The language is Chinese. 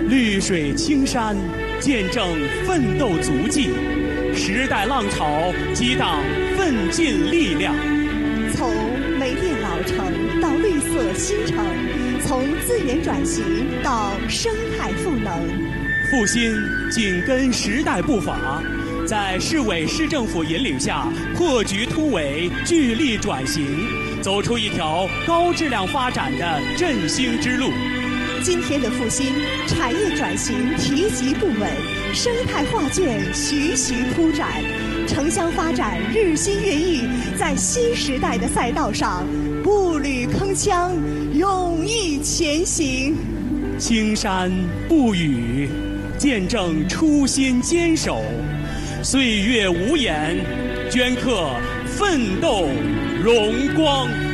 绿水青山，见证奋斗足迹；时代浪潮，激荡奋进力量。 从煤电老城到绿色新城，从资源转型到生态赋能， 复兴紧跟时代步伐，在市委市政府引领下，破局突围，聚力转型，走出一条高质量发展的振兴之路。 今天的复兴，产业转型提及不稳，生态画卷徐徐铺展，城乡发展日新月异，在新时代的赛道上步履铿锵，勇毅前行。 青山不语，见证初心坚守；岁月无言，镌刻奋斗荣光。